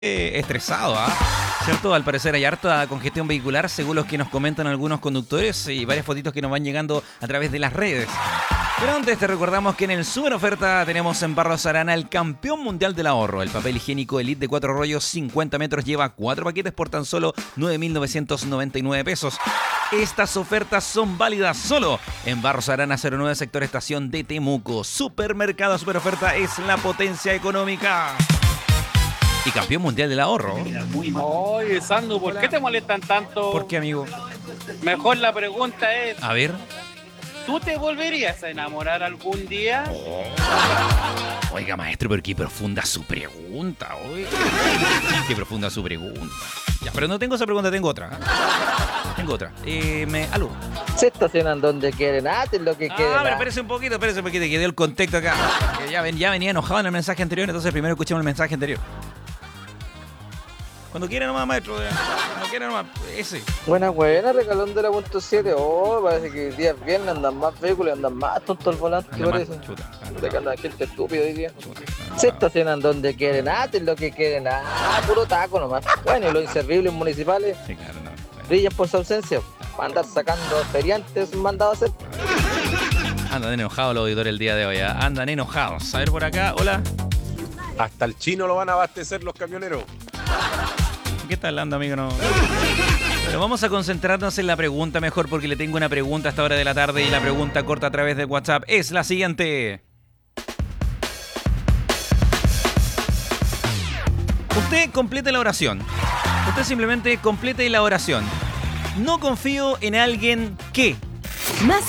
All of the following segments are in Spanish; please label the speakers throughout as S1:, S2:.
S1: estresado, ¿ah? ¿Cierto? Al parecer hay harta congestión vehicular, según los que nos comentan algunos conductores y varias fotitos que nos van llegando a través de las redes. Pero antes te recordamos que en el Super Oferta tenemos en Barros Arana el campeón mundial del ahorro. El papel higiénico Elite de 4 rollos, 50 metros, lleva 4 paquetes por tan solo 9.999 pesos. Estas ofertas son válidas solo en Barros Arana 09, sector estación de Temuco. Supermercado Super Oferta es la potencia económica. Y campeón mundial del ahorro.
S2: Oye, Sandu, ¿por qué te molestan tanto?
S1: ¿Por qué, amigo?
S2: Mejor la pregunta es,
S1: A ver.
S2: ¿tú te volverías a enamorar algún día?
S1: Oiga, maestro, pero qué profunda su pregunta, oiga. Qué profunda su pregunta. Ya, pero no tengo esa pregunta, tengo otra. Tengo otra. Aló.
S3: Se estacionan donde quieren, hacen lo que quieren.
S1: Pero espérese un poquito, que dio el contexto acá. Que ya venía enojado en el mensaje anterior, entonces primero escuchemos el mensaje anterior. Cuando quiera nomás, maestro. Cuando quiera nomás, ese.
S3: Buena, regalón de la .7. Oh, parece que el día es viernes, andan más vehículos, andan más tontos al volante,
S1: Anda más,
S3: parece.
S1: chuta.
S3: De que anda gente estúpida hoy día.
S1: Chuta.
S3: Se estacionan donde quieren, hacen lo que quieren. Puro taco nomás. Bueno, y los inservibles municipales
S1: Sí, claro, no.
S3: brillan por su ausencia. Para andar sacando feriantes mandados a hacer.
S1: Andan enojados los auditores el día de hoy, ¿eh? Andan enojados. A ver por acá, hola.
S4: Hasta el chino lo van a abastecer los camioneros.
S1: ¿Qué tal, anda, amigo? No. Pero vamos a concentrarnos en la pregunta mejor, porque le tengo una pregunta a esta hora de la tarde y la pregunta corta a través de WhatsApp es la siguiente. Usted complete la oración. Usted simplemente complete la oración. No confío en alguien que...
S5: Más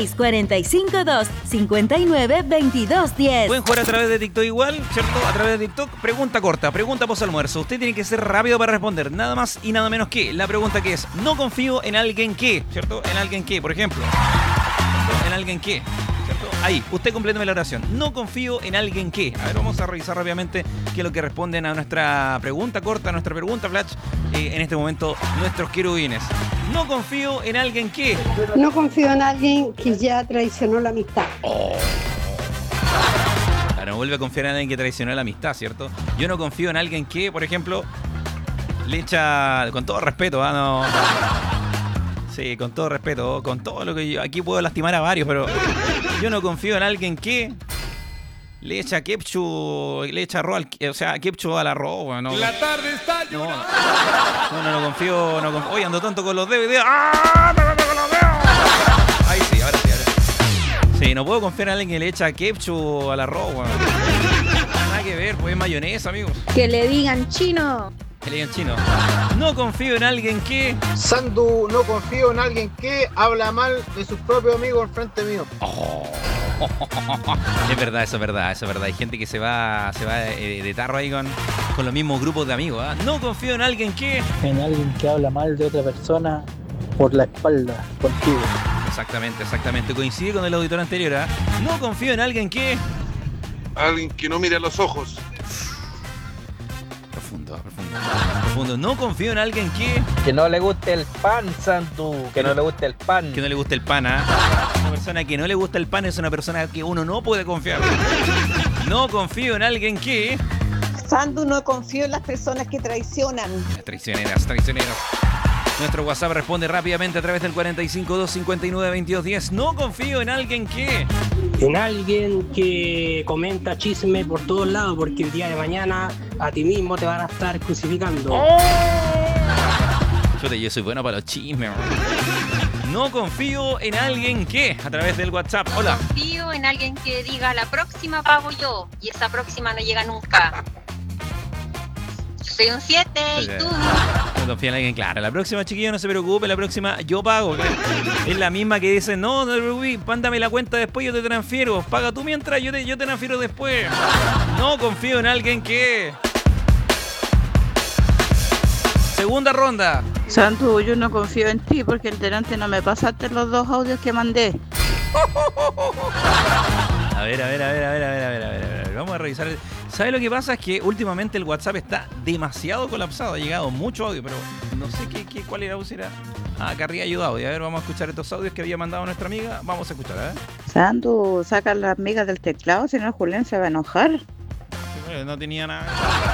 S5: 56452592210.
S1: Pueden jugar a través de TikTok igual, ¿cierto? A través de TikTok, pregunta corta, pregunta post almuerzo. Usted tiene que ser rápido para responder, nada más y nada menos que la pregunta que es, no confío en alguien que, ¿cierto? En alguien que, por ejemplo. En alguien que, ¿cierto? Ahí, usted compléteme la oración. No confío en alguien que. A ver, vamos a revisar rápidamente qué es lo que responden a nuestra pregunta corta, a nuestra pregunta flash. En este momento, nuestros querubines. No confío en alguien que...
S6: No confío en alguien que ya traicionó la amistad.
S1: Claro, no vuelve a confiar en alguien que traicionó la amistad, ¿cierto? Yo no confío en alguien que, por ejemplo, le echa... Con todo respeto, no... Sí, con todo respeto, con todo lo que yo... Aquí puedo lastimar a varios, pero... Yo no confío en alguien que... Le echa ketchup, le echa arroz, ketchup al arroz, bueno, no.
S4: La tarde está llorando.
S1: No confío. Oye, ando tonto con los dedos. ¡Ah! ¡Me con los dedos! Ahí sí, ahora sí. Sí, no puedo confiar en alguien que le echa ketchup al arroz, bueno. Nada que ver, pues es mayonesa, amigos.
S6: Que le digan chino.
S1: Que le digan chino. No confío en alguien que...
S7: Sandu, no confío en alguien que habla mal de sus propios amigos al frente mío.
S1: Es verdad, eso es verdad. Hay gente que se va de tarro ahí con los mismos grupos de amigos, ¿eh? No confío en alguien que...
S8: En alguien que habla mal de otra persona por la espalda, contigo.
S1: Exactamente. Coincide con el auditor anterior, ¿eh? No confío en alguien que...
S4: Alguien que no mire a los ojos.
S1: Profundo. No confío en alguien que...
S3: Que no le guste el pan, Santu. Que no le guste el pan.
S1: Que no le guste el pan, ¿ah? Una persona que no le gusta el pan es una persona que uno no puede confiar. No confío en alguien que...
S6: Sandu, no confío en las personas que traicionan.
S1: Traicioneras. Nuestro WhatsApp responde rápidamente a través del 452592210. No confío en alguien que...
S8: En alguien que comenta chisme por todos lados, porque el día de mañana a ti mismo te van a estar crucificando.
S1: Yo soy bueno para los chismes. No confío en alguien que... A través del WhatsApp. Hola.
S9: Confío en alguien que diga la próxima pago yo y esa próxima no llega nunca. Soy un 7 y tú.
S1: No confío en alguien, claro. La próxima, chiquillo, no se preocupe. La próxima yo pago. Es la misma que dice, no te preocupes, mándame la cuenta después, yo te transfiero. Paga tú mientras, yo te transfiero después. No confío en alguien que... Segunda ronda.
S6: Sandu, yo no confío en ti porque el delante no me pasaste los 2 audios que mandé.
S1: A ver. Vamos a revisar. ¿Sabe lo que pasa? Es que últimamente el WhatsApp está demasiado colapsado. Ha llegado mucho audio, pero no sé cuál era. Acá arriba hay audio. A ver, vamos a escuchar estos audios que había mandado nuestra amiga. Vamos a escuchar, ¿eh?
S6: Sandu, saca las migas del teclado, si no Julián se va a enojar.
S1: No tenía nada.